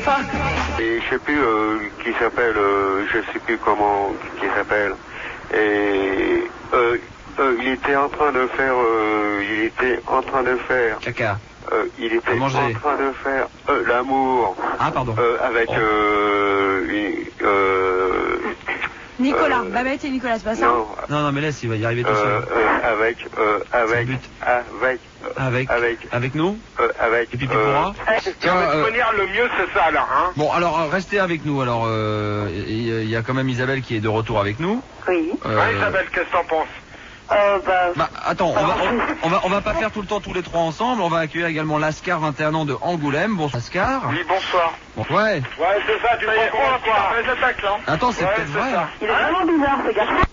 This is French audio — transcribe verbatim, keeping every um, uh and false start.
pas. Et je sais plus euh, qui s'appelle, euh, je sais plus comment qui s'appelle. Et euh, euh, il était en train de faire, euh, il était en train de faire. Caca. Euh, il était en manger. train de faire euh, l'amour. Ah pardon. Euh, avec Oh. euh, une, euh, Nicolas, euh, Babette et Nicolas, c'est pas ça? non, Non, non, mais laisse, il va y arriver tout euh, seul. euh, avec, euh, avec, but. avec, euh, Avec, avec, avec nous euh, avec. Et puis pourra Tiens, euh, le mieux c'est ça là, hein. Bon, alors, euh, restez avec nous. Alors, euh, il euh, y, y a quand même Isabelle qui est de retour avec nous. Oui. Euh, Ouais, Isabelle, qu'est-ce que t'en penses? Euh, bah, Bah, attends, on va, on, on va, on va pas faire tout le temps tous les trois ensemble. On va accueillir également Lascar, vingt et un ans de Angoulême. Bonsoir, Lascar. Oui, bonsoir. Bon, ouais. Ouais, c'est ça, tu prends quoi? Les attaques là. Attends, c'est Ouais, peut-être c'est vrai. ça. il est vraiment bizarre, ce garçon.